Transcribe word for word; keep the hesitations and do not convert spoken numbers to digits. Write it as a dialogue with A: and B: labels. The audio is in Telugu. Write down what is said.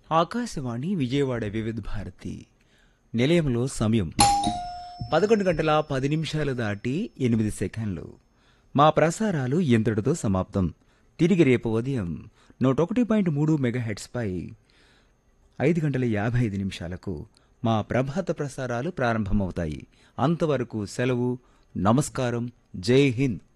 A: ఆకాశవాణి విజయవాడ వివిధ భారతి నిలయంలో సమయం పదకొండు గంటల పది నిమిషాలు దాటి ఎనిమిది సెకండ్లు. మా ప్రసారాలు ఇంతటితో సమాప్తం. తిరిగి రేపు ఉదయం నూట ఒకటి పాయింట్ మూడు మెగాహెట్స్పై ఐదు గంటల యాభై ఐదు నిమిషాలకు మా ప్రభాత ప్రసారాలు ప్రారంభమవుతాయి. అంతవరకు సెలవు. నమస్కారం. జై హింద్.